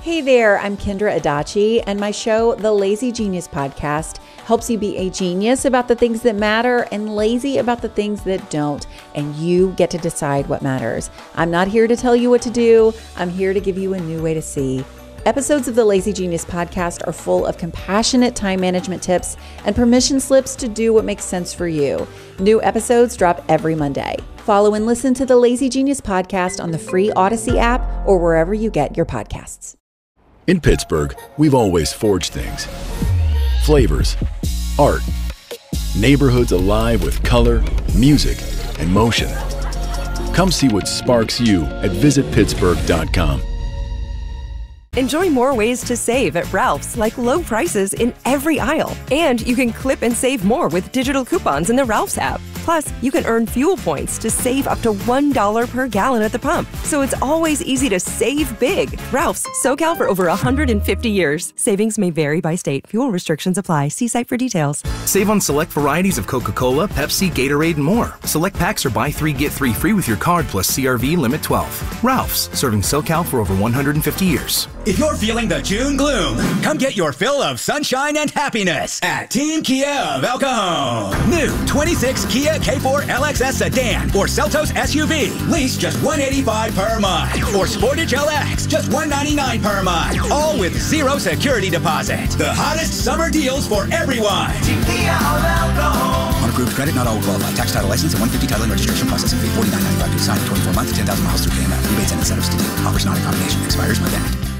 Hey there, I'm Kendra Adachi, and my show, The Lazy Genius Podcast, helps you be a genius about the things that matter and lazy about the things that don't, and you get to decide what matters. I'm not here to tell you what to do. I'm here to give you a new way to see. Episodes of the Lazy Genius Podcast are full of compassionate time management tips and permission slips to do what makes sense for you. New episodes drop every Monday. Follow and listen to the Lazy Genius Podcast on the free Odyssey app or wherever you get your podcasts. In Pittsburgh, we've always forged things. Flavors, art, neighborhoods alive with color, music, and motion. Come see what sparks you at visitpittsburgh.com. Enjoy more ways to save at Ralph's, like low prices in every aisle. And you can clip and save more with digital coupons in the Ralph's app. Plus, you can earn fuel points to save up to $1 per gallon at the pump. So it's always easy to save big. Ralph's, SoCal for over 150 years. Savings may vary by state. Fuel restrictions apply. See site for details. Save on select varieties of Coca-Cola, Pepsi, Gatorade, and more. Select packs are buy 3, get 3 free with your card plus CRV limit 12. Ralph's, serving SoCal for over 150 years. If you're feeling the June gloom, come get your fill of sunshine and happiness at Team Kia of El Cajon. New 26 Kia K4 LXS sedan or Seltos SUV, lease just $185 per month. Or Sportage LX, just $199 per month. All with zero security deposit. The hottest summer deals for everyone. Team Kia of El Cajon. On approved credit, not all will qualify. Tax, title, license, and $150 title and registration processing fee. $49.95 to sign. 24 months to 10,000 miles through KMF. Rebates and incentives to deal. Offers not in combination. Expires Monday.